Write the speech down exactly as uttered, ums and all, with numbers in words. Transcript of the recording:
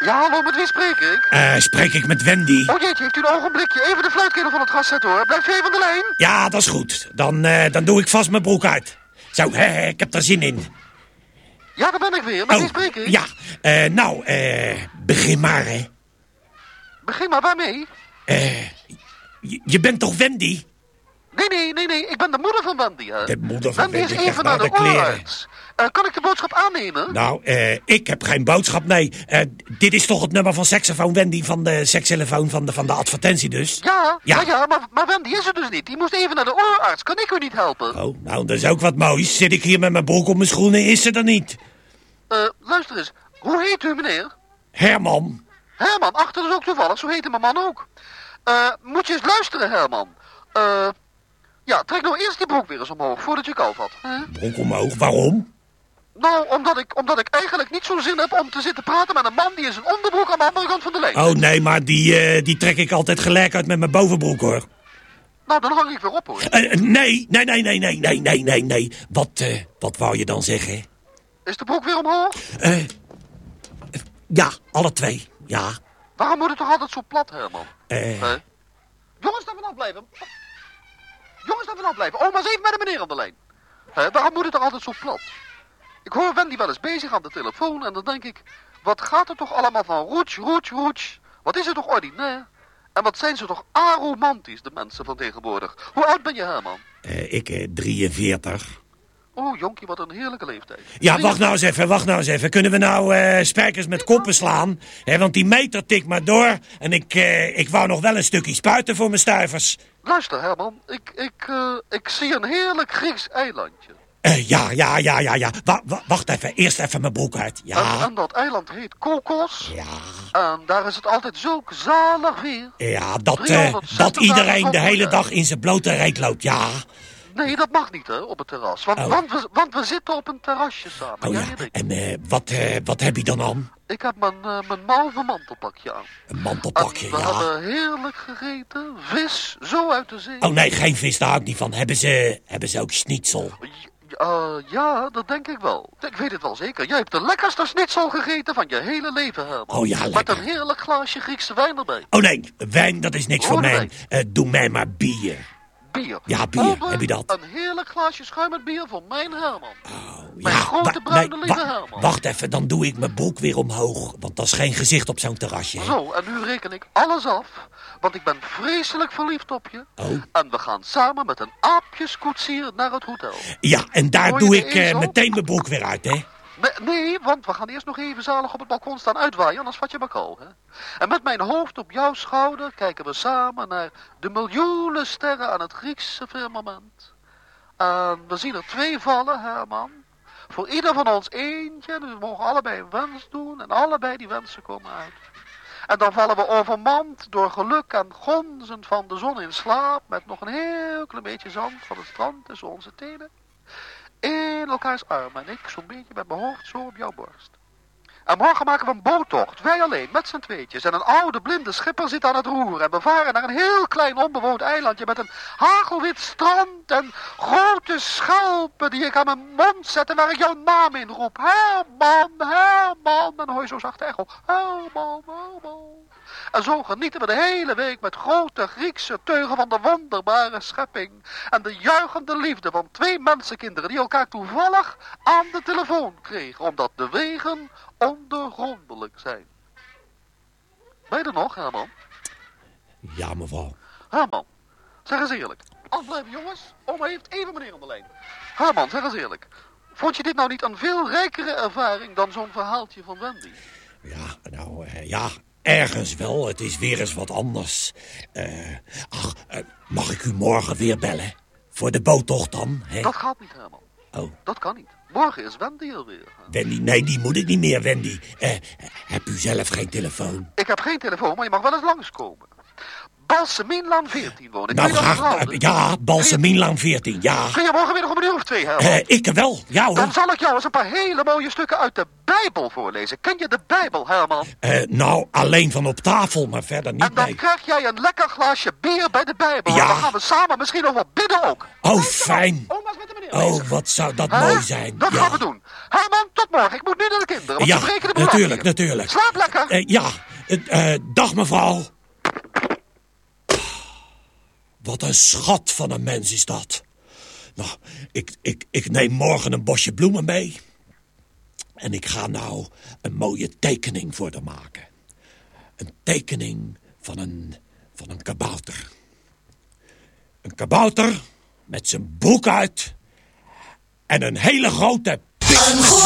Ja, hallo, met wie spreek ik? Uh, spreek ik met Wendy? Oh jeetje, heeft u een ogenblikje even de fluitketel van het gas zetten, hoor. Blijft u even aan de lijn? Ja, dat is goed. Dan, uh, dan doe ik vast mijn broek uit. Zo, hè, ik heb er zin in. Ja, daar ben ik weer. Met oh, wie spreek ik? Ja, uh, nou, uh, begin maar, hè. Begin maar, waarmee? Uh, je, je bent toch Wendy? Nee, nee, nee, nee. Ik ben de moeder van Wendy, hè. De moeder van Wendy Wendy, is even naar de, de oorarts. Uh, kan ik de boodschap aannemen? Nou, uh, ik heb geen boodschap, nee. Uh, dit is toch het nummer van Saxofoon Wendy van de sekstelefoon van de, van de advertentie dus? Ja, ja, ja, ja maar, maar Wendy is er dus niet. Die moest even naar de oorarts. Kan ik u niet helpen? Oh, nou, dat is ook wat moois. Zit ik hier met mijn broek op mijn schoenen, is ze er niet. Uh, luister eens. Hoe heet u, meneer? Herman. Herman, ach, dat is ook toevallig. Zo heette mijn man ook. Uh, moet je eens luisteren, Herman. Eh... Uh, Ja, trek nou eerst die broek weer eens omhoog, voordat je koud had. Hè? Broek omhoog? Waarom? Nou, omdat ik, omdat ik eigenlijk niet zo'n zin heb om te zitten praten met een man die in zijn onderbroek aan de andere kant van de lijn. Oh nee, maar die, uh, die trek ik altijd gelijk uit met mijn bovenbroek, hoor. Nou, dan hang ik weer op, hoor. Uh, nee, nee, nee, nee, nee, nee, nee, nee, nee. Wat, uh, wat wou je dan zeggen? Is de broek weer omhoog? Uh, ja, alle twee, ja. Waarom moet het toch altijd zo plat, Herman? Uh... Uh, jongens, daar vanaf blijven. Jongens, daar vanaf blijven. Oh, maar eens even met de meneer aan de lijn. He, waarom moet het er altijd zo plat? Ik hoor Wendy wel eens bezig aan de telefoon en dan denk ik... Wat gaat er toch allemaal van roets, roets, roets? Wat is het toch ordinair? En wat zijn ze toch aromantisch, de mensen van tegenwoordig. Hoe oud ben je, Herman? Uh, ik, uh, drieënveertig. Oh, jonkie, wat een heerlijke leeftijd. Ja, wacht nou eens even, wacht nou eens even. Kunnen we nou uh, spijkers met koppen slaan? He, want die meter tikt maar door. En ik, uh, ik wou nog wel een stukje spuiten voor mijn stuivers. Luister, Herman. Ik, ik, uh, ik zie een heerlijk Grieks eilandje. Uh, ja, ja, ja, ja, ja. Wa wa wacht even, eerst even mijn broek uit. Ja. En, en dat eiland heet Kokos. Ja. En daar is het altijd zulk zalig weer. Ja, dat, uh, dat iedereen de hele dag in zijn blote reet loopt, ja. Nee, dat mag niet, hè, op het terras. Want, oh. want, we, want we zitten op een terrasje samen. Oh ja, ja. En uh, wat, uh, wat heb je dan aan? Ik heb mijn, uh, mijn mauve mantelpakje aan. Een mantelpakje, en we ja. we hebben heerlijk gegeten. Vis, zo uit de zee. Oh nee, geen vis, daar hou ik niet van. Hebben ze, hebben ze ook schnitzel? Uh, ja, dat denk ik wel. Ik weet het wel zeker. Jij hebt de lekkerste schnitzel gegeten van je hele leven, Herman. Oh ja, lekker. Met een heerlijk glaasje Griekse wijn erbij. Oh nee, wijn, dat is niks voor mij. Uh, doe mij maar bier. Bier? Ja, bier. Oh, heb je dat? Een heerlijk glaasje schuimend bier voor mijn Herman. Oh, mijn ja, grote bruine nee, lieve wa Herman. Wacht even, dan doe ik mijn broek weer omhoog. Want dat is geen gezicht op zo'n terrasje. Hè? Zo, en nu reken ik alles af. Want ik ben vreselijk verliefd op je. Oh. En we gaan samen met een aapjeskoetsier naar het hotel. Ja, en daar doe ik uh, meteen mijn broek weer uit, hè? Nee, nee, want we gaan eerst nog even zalig op het balkon staan uitwaaien, anders vat je maar kou, hè. En met mijn hoofd op jouw schouder kijken we samen naar de miljoenen sterren aan het Griekse firmament. En we zien er twee vallen, Herman. Voor ieder van ons eentje, dus we mogen allebei een wens doen en allebei die wensen komen uit. En dan vallen we overmand door geluk en gonzend van de zon in slaap, met nog een heel klein beetje zand van het strand tussen onze tenen. In elkaars armen en ik zo'n beetje met mijn hoofd zo op jouw borst. En morgen maken we een boottocht, wij alleen, met z'n tweetjes. En een oude blinde schipper zit aan het roer. En we varen naar een heel klein onbewoond eilandje met een hagelwit strand en grote schelpen die ik aan mijn mond zet en waar ik jouw naam in roep. Herman, Herman. En hoor je zo zacht echo. Herman, Herman. En zo genieten we de hele week met grote Griekse teugen van de wonderbare schepping. En de juichende liefde van twee mensenkinderen die elkaar toevallig aan de telefoon kregen. Omdat de wegen ondergrondelijk zijn. Ben je er nog, Herman? Ja, mevrouw. Herman, zeg eens eerlijk. Afblijven, jongens. Oma heeft even meneer aan de lijn. Herman, zeg eens eerlijk. Vond je dit nou niet een veel rijkere ervaring dan zo'n verhaaltje van Wendy? Ja, nou, uh, ja... Ergens wel, het is weer eens wat anders. Uh, ach, uh, mag ik u morgen weer bellen? Voor de boottocht dan, hè? Dat gaat niet, Herman. Oh. Dat kan niet. Morgen is Wendy alweer. Wendy? Nee, die moet ik niet meer, Wendy. Uh, heb u zelf geen telefoon? Ik heb geen telefoon, maar je mag wel eens langskomen. Balseminlaan veertien wonen. Nou, graag. Uh, ja, Balseminlaan veertien, ja. Kun je morgen weer nog een uur of twee, Herman? Uh, ik wel, ja hoor. Dan zal ik jou eens een paar hele mooie stukken uit de Bijbel voorlezen. Ken je de Bijbel, Herman? Uh, nou, alleen van op tafel, maar verder niet. En dan nee. krijg jij een lekker glaasje bier bij de Bijbel. Ja. En dan gaan we samen misschien nog wat bidden ook. Oh, fijn. Oma's met de meneer. Oh, wat zou dat Hè? mooi zijn. Dat ja. gaan we doen. Herman, tot morgen. Ik moet nu naar de kinderen, want Ja, ze breken de boel af natuurlijk, hier. natuurlijk. Slaap lekker. Uh, ja, uh, uh, dag mevrouw. Wat een schat van een mens is dat. Nou, ik, ik, ik neem morgen een bosje bloemen mee. En ik ga nou een mooie tekening voor haar maken. Een tekening van een, van een kabouter. Een kabouter met zijn broek uit. En een hele grote pik.